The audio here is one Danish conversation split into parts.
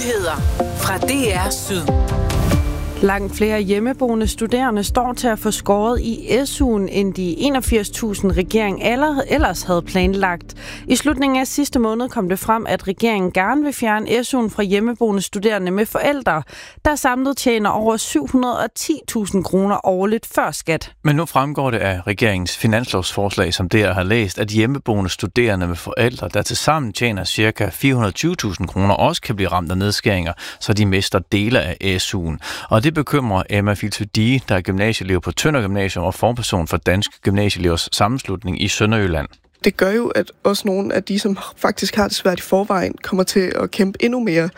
Nyheder fra DR Syd. Langt flere hjemmeboende studerende står til at få skåret i SU'en, end de 81.000 regeringen ellers havde planlagt. I slutningen af sidste måned kom det frem, at regeringen gerne vil fjerne SU'en fra hjemmeboende studerende med forældre, der samlet tjener over 710.000 kroner årligt før skat. Men nu fremgår det af regeringens finanslovsforslag, som DR har læst, at hjemmeboende studerende med forældre, der tilsammen tjener ca. 420.000 kroner, også kan blive ramt af nedskæringer, så de mister dele af SU'en. Og det bekymrer Emma Filsø-Die, der er gymnasieelev på Tønder Gymnasium og forperson for Danske Gymnasieelevers Sammenslutning i Sønderjylland. Det gør jo, at også nogle af de, som faktisk har det svært i forvejen, kommer til at kæmpe endnu mere.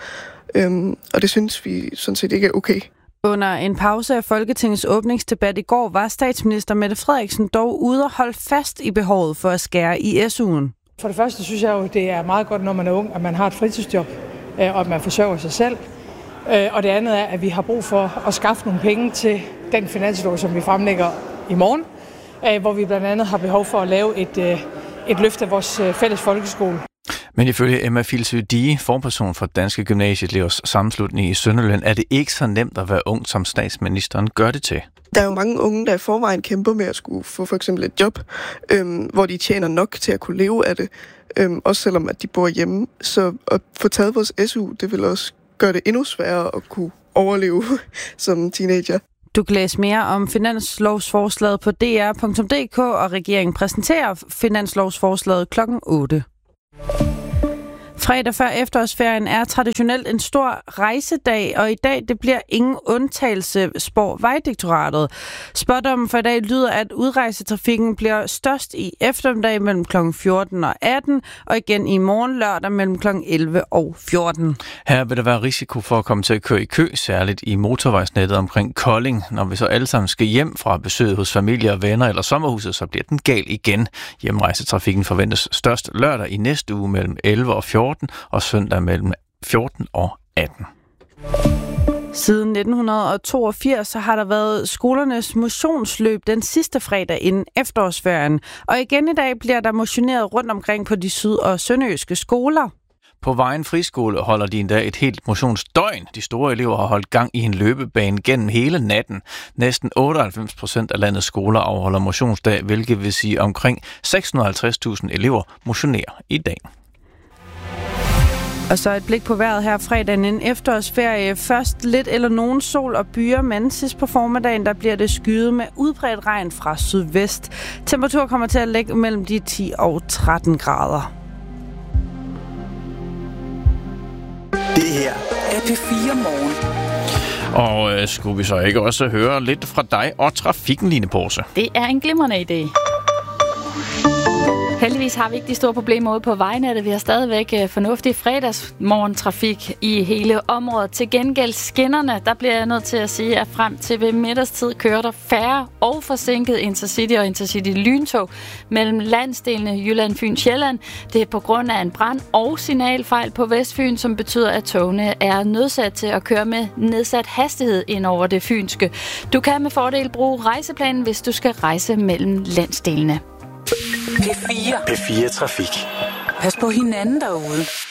Og det synes vi sådan set ikke er okay. Under en pause af Folketingets åbningsdebat i går var statsminister Mette Frederiksen dog ude og holde fast i behovet for at skære i SU'en. For det første synes jeg jo, det er meget godt, når man er ung, at man har et fritidsjob, og at man forsørger sig selv. Og det andet er, at vi har brug for at skaffe nogle penge til den finanslov, som vi fremlægger i morgen, hvor vi blandt andet har behov for at lave et løft af vores fælles folkeskole. Men ifølge Emma Filsø-Die, forperson for Danske Gymnasieelevers Sammenslutning i Sønderjylland, er det ikke så nemt at være ung, som statsministeren gør det til. Der er jo mange unge, der i forvejen kæmper med at skulle få for eksempel et job, hvor de tjener nok til at kunne leve af det, også selvom at de bor hjemme. Så at få taget vores SU, det vil også gøre det endnu sværere at kunne overleve som teenager. Du kan læse mere om finanslovsforslaget på dr.dk, og regeringen præsenterer finanslovsforslaget kl. 8. Fredag før efterårsferien er traditionelt en stor rejsedag, og i dag det bliver ingen undtagelse, spår Vejdirektoratet. Spådommen for i dag lyder, at udrejsetrafikken bliver størst i eftermiddag mellem kl. 14 og 18, og igen i morgen lørdag mellem kl. 11 og 14. Her vil der være risiko for at komme til at køre i kø, særligt i motorvejsnettet omkring Kolding. Når vi så alle sammen skal hjem fra besøget hos familie og venner eller sommerhuset, så bliver den gal igen. Hjemrejsetrafikken forventes størst lørdag i næste uge mellem 11 og 14. Og søndag mellem 14 og 18. Siden 1982 har der været skolernes motionsløb den sidste fredag inden efterårsferien. Og igen i dag bliver der motioneret rundt omkring på de syd- og sønderjyske skoler. På Vejen Friskole holder de endda et helt motionsdøgn. De store elever har holdt gang i en løbebane gennem hele natten. Næsten 98% af landets skoler afholder motionsdag, hvilket vil sige omkring 650.000 elever motionerer i dag. Og så et blik på vejret her fredagen inden efterårsferie. Først lidt eller nogen sol og byer, men sidst på formiddagen, der bliver det skyet med udbredt regn fra sydvest. Temperatur kommer til at ligge mellem de 10 og 13 grader. Det her er P4 Morgen. Og skulle vi så ikke også høre lidt fra dig og trafikken, Line Porse? Det er en glimrende idé. Heldigvis har vi ikke de store problemer ude på vejnettet. Vi har stadigvæk fornuftig fredagsmorgentrafik i hele området. Til gengæld skinnerne, der bliver jeg nødt til at sige, at frem til ved middagstid kører der færre og forsinket Intercity og Intercity lyntog mellem landsdelene Jylland, Fyn, Sjælland. Det er på grund af en brand og signalfejl på Vestfyn, som betyder, at togene er nødsat til at køre med nedsat hastighed ind over det fynske. Du kan med fordel bruge rejseplanen, hvis du skal rejse mellem landsdelene. P4 P4 Trafik. Pas på hinanden derude.